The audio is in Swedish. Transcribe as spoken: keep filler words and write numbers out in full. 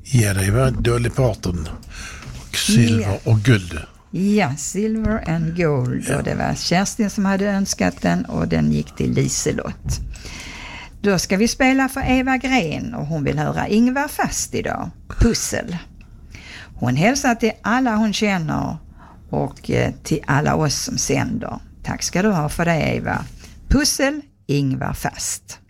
Ja, det var Dolly Parton. Och Silver ja. och guld. Ja, Silver and Gold. Ja. Och det var Kerstin som hade önskat den och den gick till Liselott. Då ska vi spela för Eva Gren och hon vill höra Ingvar Fast idag. Pussel. Hon hälsar till alla hon känner och till alla oss som sänder. Tack ska du ha för det, Eva. Pussel, Ingvar Fast.